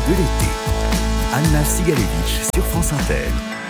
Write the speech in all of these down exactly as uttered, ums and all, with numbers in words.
de l'été. Anna Sigalevitch sur France Inter.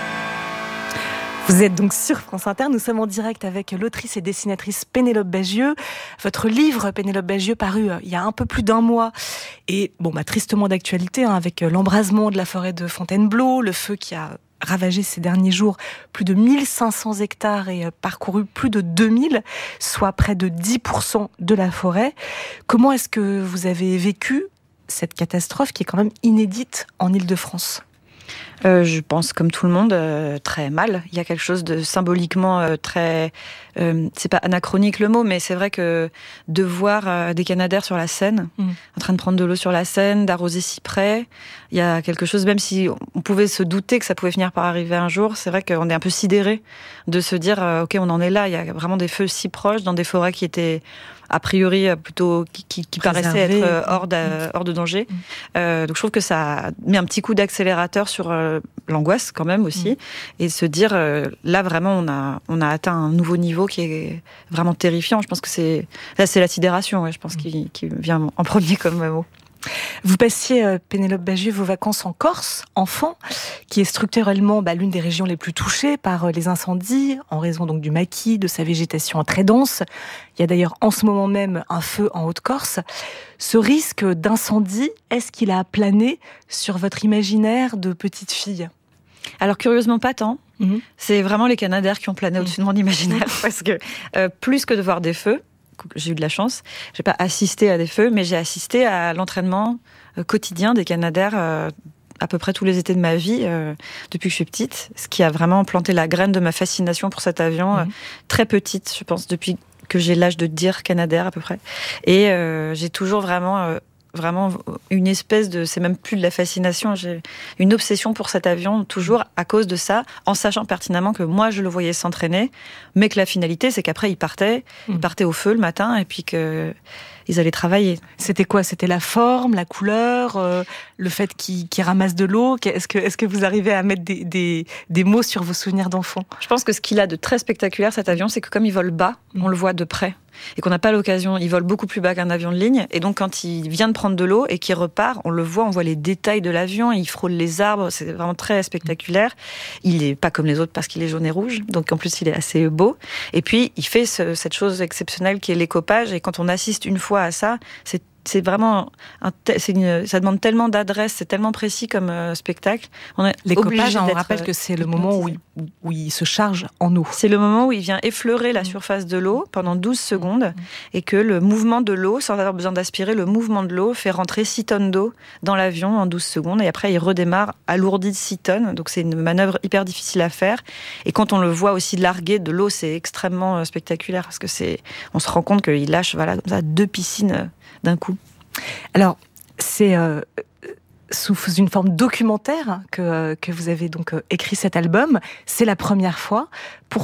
Vous êtes donc sur France Inter, nous sommes en direct avec l'autrice et dessinatrice Pénélope Bagieux. Votre livre, Pénélope Bagieux, paru il y a un peu plus d'un mois, et bon, bah, tristement d'actualité, hein, avec l'embrasement de la forêt de Fontainebleau, le feu qui a ravagé ces derniers jours plus de mille cinq cents hectares et parcouru plus de deux mille, soit près de dix pour cent de la forêt. Comment est-ce que vous avez vécu cette catastrophe qui est quand même inédite en Île-de-France ? Euh, je pense comme tout le monde, euh, très mal. Il y a quelque chose de symboliquement euh, très... Euh, c'est pas anachronique le mot, mais c'est vrai que de voir euh, des canadaires sur la Seine, mmh. en train de prendre de l'eau sur la Seine, d'arroser si près, il y a quelque chose, même si on pouvait se douter que ça pouvait finir par arriver un jour, c'est vrai qu'on est un peu sidéré de se dire, euh, ok, on en est là, il y a vraiment des feux si proches dans des forêts qui étaient... a priori plutôt qui, qui, qui paraissait être hors de, hors de danger. Mmh. Euh, donc je trouve que ça met un petit coup d'accélérateur sur euh, l'angoisse quand même aussi, mmh. et se dire euh, là vraiment on a on a atteint un nouveau niveau qui est vraiment terrifiant. Je pense que c'est là c'est la sidération, ouais, je pense mmh. qui, qui vient en premier comme mot. Vous passiez, euh, Pénélope Bagieux, vos vacances en Corse, enfant, qui est structurellement bah, l'une des régions les plus touchées par euh, les incendies, en raison donc du maquis, de sa végétation très dense. Il y a d'ailleurs en ce moment même un feu en Haute-Corse. Ce risque d'incendie, est-ce qu'il a plané sur votre imaginaire de petite fille ? Alors curieusement pas tant. Mmh. C'est vraiment les canadaires qui ont plané mmh. au-dessus de mon imaginaire, parce que euh, plus que de voir des feux, j'ai eu de la chance, j'ai pas assisté à des feux, mais j'ai assisté à l'entraînement quotidien des canadaires euh, à peu près tous les étés de ma vie, euh, depuis que je suis petite, ce qui a vraiment planté la graine de ma fascination pour cet avion, mmh. euh, très petite, je pense, depuis que j'ai l'âge de dire canadair à peu près. Et euh, j'ai toujours vraiment... Euh, vraiment une espèce de, c'est même plus de la fascination, j'ai une obsession pour cet avion, toujours à cause de ça, en sachant pertinemment que moi je le voyais s'entraîner, mais que la finalité c'est qu'après il partait, mmh. il partait au feu le matin et puis que ils allaient travailler. C'était quoi ? C'était la forme, la couleur, euh, le fait qu'il, qu'il ramasse de l'eau. Est-ce que, est-ce que vous arrivez à mettre des, des, des mots sur vos souvenirs d'enfant ? Je pense que ce qu'il a de très spectaculaire, cet avion, c'est que comme il vole bas, mmh. on le voit de près. Et qu'on n'a pas l'occasion, il vole beaucoup plus bas qu'un avion de ligne. Et donc quand il vient de prendre de l'eau et qu'il repart, on le voit, on voit les détails de l'avion, il frôle les arbres, c'est vraiment très spectaculaire. Il est pas comme les autres parce qu'il est jaune et rouge, donc en plus il est assez beau. Et puis il fait ce, cette chose exceptionnelle qui est l'écopage. Et quand on assiste une fois à ça, c'est c'est vraiment, un te- c'est une, ça demande tellement d'adresse, c'est tellement précis comme euh, spectacle. On est L'écopage, on rappelle que c'est le moment où il, où il se charge en eau. C'est le moment où il vient effleurer la surface de l'eau pendant douze secondes, mmh. et que le mouvement de l'eau, sans avoir besoin d'aspirer, le mouvement de l'eau fait rentrer six tonnes d'eau dans l'avion en douze secondes, et après il redémarre alourdi de six tonnes, donc c'est une manœuvre hyper difficile à faire. Et quand on le voit aussi larguer de l'eau, c'est extrêmement spectaculaire, parce que c'est, on se rend compte qu'il lâche voilà, comme ça, deux piscines d'un coup. Alors, c'est euh, sous une forme documentaire que, que vous avez donc écrit cet album. C'est la première fois. Pourquoi ?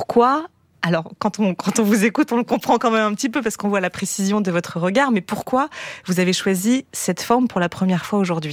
Alors, quand on, quand on vous écoute, on le comprend quand même un petit peu parce qu'on voit la précision de votre regard. Mais pourquoi vous avez choisi cette forme pour la première fois aujourd'hui ?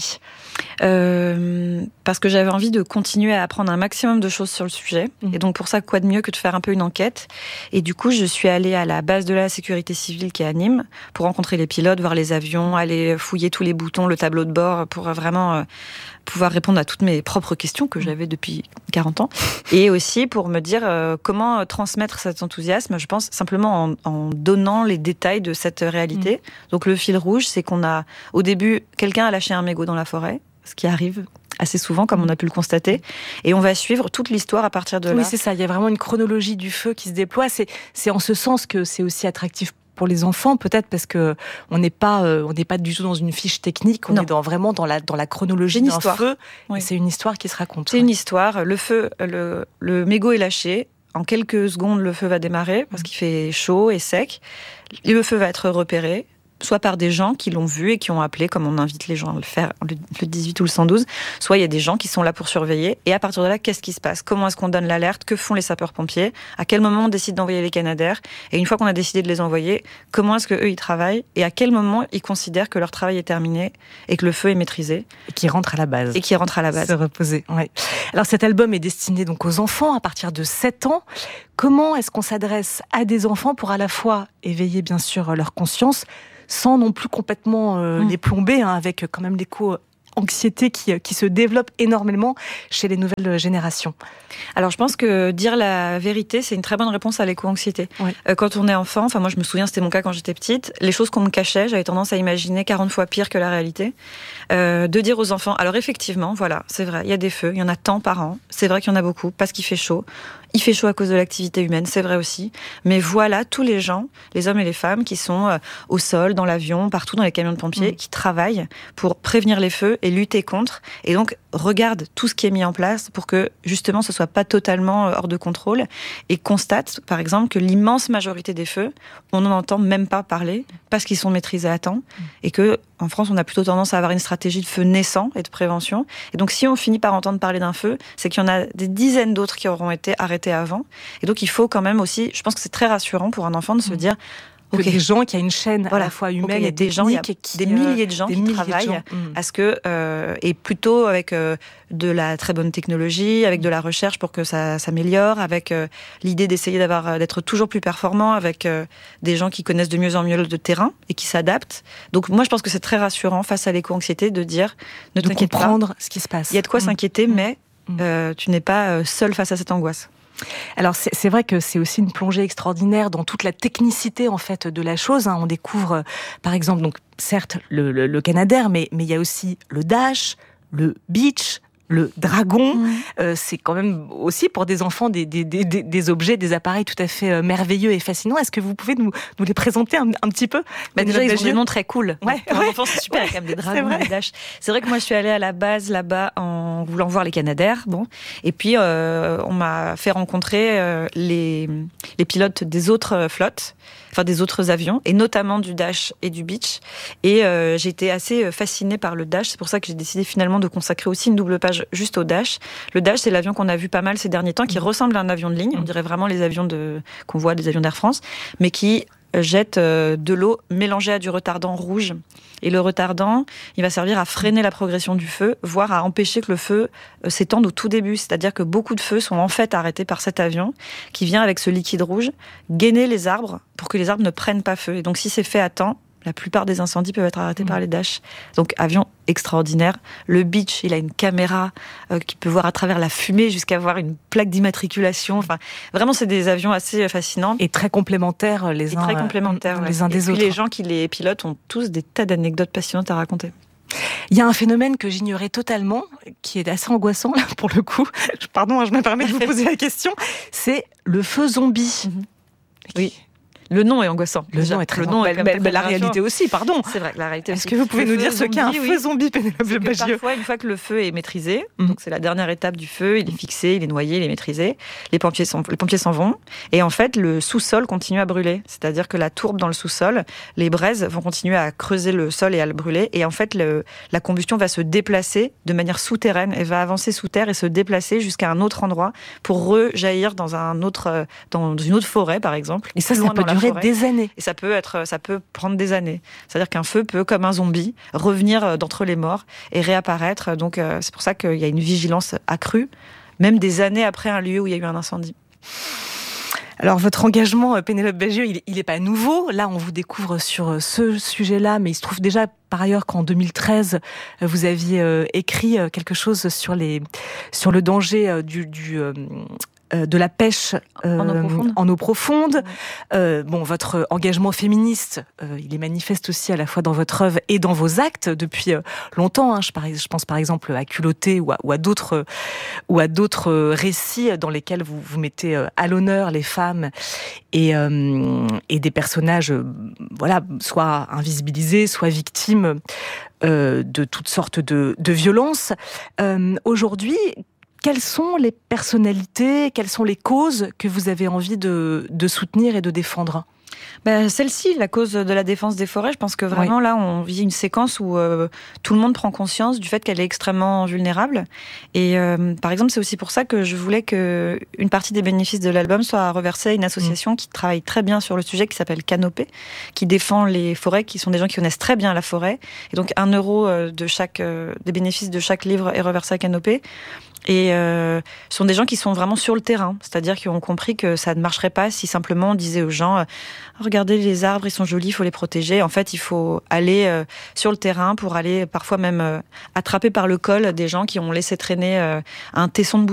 euh, Parce que j'avais envie de continuer à apprendre un maximum de choses sur le sujet. Mmh. Et donc, pour ça, quoi de mieux que de faire un peu une enquête ? Et du coup, je suis allée à la base de la sécurité civile qui est à Nîmes pour rencontrer les pilotes, voir les avions, aller fouiller tous les boutons, le tableau de bord, pour vraiment... Euh, pouvoir répondre à toutes mes propres questions que j'avais depuis quarante ans, et aussi pour me dire euh, comment transmettre cet enthousiasme, je pense simplement en, en donnant les détails de cette réalité. Mmh. Donc le fil rouge, c'est qu'on a, au début, quelqu'un a lâché un mégot dans la forêt, ce qui arrive assez souvent, comme on a pu le constater, et on va suivre toute l'histoire à partir de là. Oui, c'est ça, il y a vraiment une chronologie du feu qui se déploie, c'est, c'est en ce sens que c'est aussi attractif pour les enfants, peut-être parce que on n'est pas, euh, on n'est pas du tout dans une fiche technique, on non. est dans, vraiment dans la, dans la chronologie d'un histoire. feu. Oui. Et c'est une histoire qui se raconte. C'est ouais. une histoire. Le feu, le, le mégot est lâché. En quelques secondes, le feu va démarrer parce qu'il fait chaud et sec. Et le feu va être repéré, soit par des gens qui l'ont vu et qui ont appelé, comme on invite les gens à le faire, le, le dix-huit ou le cent douze, soit il y a des gens qui sont là pour surveiller, et à partir de là, qu'est-ce qui se passe ? Comment est-ce qu'on donne l'alerte ? Que font les sapeurs-pompiers ? À quel moment on décide d'envoyer les canadaires ? Et une fois qu'on a décidé de les envoyer, comment est-ce qu'eux, ils travaillent ? Et à quel moment ils considèrent que leur travail est terminé et que le feu est maîtrisé ? Et qui rentre à la base. Et qui rentre à la base. Se reposer, ouais. Alors cet album est destiné donc aux enfants à partir de sept ans. Comment est-ce qu'on s'adresse à des enfants pour à la fois éveiller bien sûr leur conscience, sans non plus complètement euh, mmh. les plomber, hein, avec quand même l'écho anxiété qui, qui se développe énormément chez les nouvelles générations? Alors, je pense que dire la vérité, c'est une très bonne réponse à l'éco-anxiété. Ouais. Euh, quand on est enfant, enfin moi je me souviens, c'était mon cas quand j'étais petite, les choses qu'on me cachait, j'avais tendance à imaginer quarante fois pire que la réalité. Euh, de dire aux enfants, alors effectivement, voilà, c'est vrai, il y a des feux, il y en a tant par an, c'est vrai qu'il y en a beaucoup, parce qu'il fait chaud. Il fait chaud à cause de l'activité humaine, c'est vrai aussi. Mais voilà tous les gens, les hommes et les femmes, qui sont euh, au sol, dans l'avion, partout dans les camions de pompiers, mmh. qui travaillent pour prévenir les feux et lutter contre. Et donc, regarde tout ce qui est mis en place pour que, justement, ce soit pas totalement hors de contrôle. Et constate, par exemple, que l'immense majorité des feux, on n'en entend même pas parler parce qu'ils sont maîtrisés à temps. Mmh. Et que, en France, on a plutôt tendance à avoir une stratégie de feu naissant et de prévention. Et donc, si on finit par entendre parler d'un feu, c'est qu'il y en a des dizaines d'autres qui auront été arrêtés avant. Et donc, il faut quand même aussi, je pense que c'est très rassurant pour un enfant de se dire, que okay. des gens, qu'il y a une chaîne voilà. à la fois humaine okay, et des gens, il y a qui, des milliers de gens qui travaillent gens. à ce que, euh, et plutôt avec euh, de la très bonne technologie, avec de la recherche pour que ça s'améliore, avec euh, l'idée d'essayer d'avoir, d'être toujours plus performant, avec euh, des gens qui connaissent de mieux en mieux le terrain et qui s'adaptent. Donc moi, je pense que c'est très rassurant face à l'éco-anxiété de dire, ne t'inquiète pas, comprendre ce qui se passe. Il y a de quoi mmh. s'inquiéter, mmh. mais euh, tu n'es pas seul face à cette angoisse. Alors c'est, c'est vrai que c'est aussi une plongée extraordinaire dans toute la technicité en fait de la chose. Hein. On découvre euh, par exemple donc certes le, le, le Canadair, mais mais il y a aussi le dash, le beach, le dragon. Mmh. Euh, c'est quand même aussi pour des enfants des, des, des, des objets, des appareils tout à fait euh, merveilleux et fascinants. Est-ce que vous pouvez nous, nous les présenter un, un petit peu? Bah déjà, ils ont des noms très cool. Ouais, pour ouais. un enfant, c'est super, il y a quand même des dragons, des dash. C'est vrai que moi, je suis allée à la base là-bas en voulant voir les Canadair. Bon. Et puis, euh, on m'a fait rencontrer euh, les, les pilotes des autres flottes, enfin des autres avions, et notamment du dash et du beach. Et euh, j'ai été assez fascinée par le dash. C'est pour ça que j'ai décidé finalement de consacrer aussi une double page juste au dash. Le dash, c'est l'avion qu'on a vu pas mal ces derniers temps, qui mmh. ressemble à un avion de ligne. On dirait vraiment les avions de, qu'on voit, des avions d'Air France, mais qui jette de l'eau mélangée à du retardant rouge. Et le retardant, il va servir à freiner la progression du feu, voire à empêcher que le feu s'étende au tout début. C'est-à-dire que beaucoup de feux sont en fait arrêtés par cet avion qui vient avec ce liquide rouge gainer les arbres pour que les arbres ne prennent pas feu. Et donc si c'est fait à temps, la plupart des incendies peuvent être arrêtés mmh. par les dash. Donc, avion extraordinaire. Le beach, il a une caméra euh, qui peut voir à travers la fumée jusqu'à voir une plaque d'immatriculation. Enfin, vraiment, c'est des avions assez fascinants. Et très complémentaires les Et uns, très complémentaires, euh, ouais. les uns des Et autres. puis, les gens qui les pilotent ont tous des tas d'anecdotes passionnantes à raconter. Il y a un phénomène que j'ignorais totalement, qui est assez angoissant, là, pour le coup. Pardon, je me permets de vous poser la question. C'est le feu zombie. Mmh. Oui. Le nom est angoissant. Le nom est très angoissant. Mais belle, belle, la réalité aussi, pardon. C'est vrai que la réalité Est-ce aussi. que vous pouvez le nous dire ce qu'est un feu zombie, Pénélope Bagieux? Parfois, une fois que le feu est maîtrisé, mmh. donc c'est la dernière étape du feu, il est fixé, il est noyé, il est maîtrisé, les pompiers, sont, les pompiers s'en vont, et en fait, le sous-sol continue à brûler. C'est-à-dire que la tourbe dans le sous-sol, les braises vont continuer à creuser le sol et à le brûler, et en fait, le, la combustion va se déplacer de manière souterraine, elle va avancer sous terre et se déplacer jusqu'à un autre endroit pour rejaillir dans, un autre, dans une autre forêt, par exemple. Et ça, ça peut durer des années. Et ça peut être, ça peut prendre des années. C'est-à-dire qu'un feu peut, comme un zombie, revenir d'entre les morts et réapparaître. Donc, euh, c'est pour ça qu'il y a une vigilance accrue, même des années après un lieu où il y a eu un incendie. Alors, votre engagement, Pénélope Bagieux, il n'est pas nouveau. Là, on vous découvre sur ce sujet-là, mais il se trouve déjà, par ailleurs, qu'en deux mille treize, vous aviez euh, écrit quelque chose sur, les, sur le danger euh, du... du euh, de la pêche euh, en eau profonde. En eau profonde. Ouais. Euh, bon, votre engagement féministe, euh, il est manifeste aussi à la fois dans votre œuvre et dans vos actes depuis euh, longtemps. Hein. Je, je pense par exemple à Culotté ou à, ou à d'autres ou à d'autres récits dans lesquels vous vous mettez euh, à l'honneur les femmes et euh, et des personnages, euh, voilà, soit invisibilisés, soit victimes euh, de toutes sortes de, de violences. Euh, aujourd'hui, quelles sont les personnalités, quelles sont les causes que vous avez envie de, de soutenir et de défendre ? Ben, celle-ci, la cause de la défense des forêts, je pense que vraiment oui. là, on vit une séquence où euh, tout le monde prend conscience du fait qu'elle est extrêmement vulnérable. Et euh, par exemple, c'est aussi pour ça que je voulais que une partie des bénéfices de l'album soit reversée à une association mmh. qui travaille très bien sur le sujet, qui s'appelle Canopée, qui défend les forêts, qui sont des gens qui connaissent très bien la forêt. Et donc, un euro de chaque, euh, des bénéfices de chaque livre est reversé à Canopée. Et euh, ce sont des gens qui sont vraiment sur le terrain, c'est-à-dire qui ont compris que ça ne marcherait pas si simplement on disait aux gens euh, « Regardez les arbres, ils sont jolis, il faut les protéger ». En fait, il faut aller euh, sur le terrain pour aller parfois même euh, attraper par le col des gens qui ont laissé traîner euh, un tesson de